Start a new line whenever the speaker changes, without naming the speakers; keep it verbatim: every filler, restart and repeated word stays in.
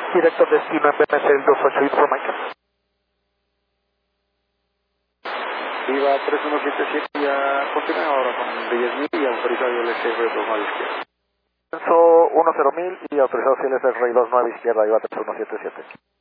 Directo destino en B M C el dos ocho Info Mike.
Viva tres uno siete siete, ya continúa ahora con diez mil y autorizado I L S R dos nueve izquierda.
Ascenso uno cero mil y autorizado I L S R dos nueve izquierda, Viva tres uno siete siete.